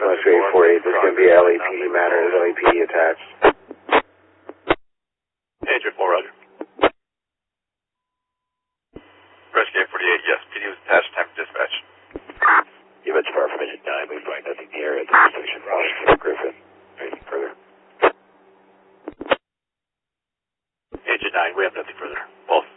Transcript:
13848, there's going to be LAPD matters, LAPD attached. Agent 4, roger. Rescue 48, yes, PD was attached, time for dispatch. Units far from Agent 9, we find nothing near at the station. Washington, Griffin. Anything further? Agent 9, we have nothing further. Both.